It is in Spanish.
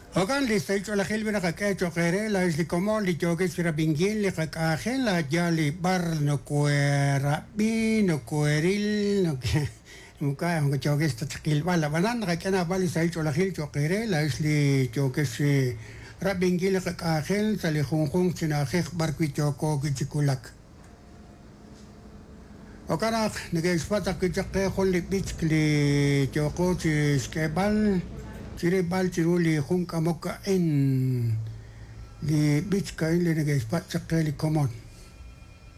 Okan li sai chola khil bina ka chokere la is li komon li joge sira bingil li ka khela jali bar no kuera bi no kueril no ke muka mo joge sta khil bala banan ka kana bali sai chola khil chokere la is li joge si rabingil ka khel sali khung sina khikh bar ki choko ki chikulak okana nege spata ki chakhe khol bich li choko chi skebal Chile Balchiruli Junca Moca en li Bitcoin le nege spat chakeli common.